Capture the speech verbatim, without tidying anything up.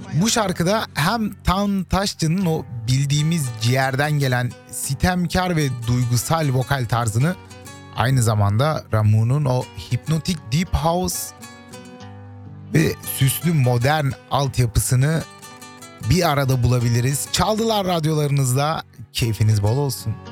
Bu şarkıda hem Tan Taşçı'nın o bildiğimiz ciğerden gelen sitemkar ve duygusal vokal tarzını, aynı zamanda Ramon'un o hipnotik deep house ve süslü modern altyapısını bir arada bulabiliriz. Çaldılar radyolarınızda, keyfiniz bol olsun.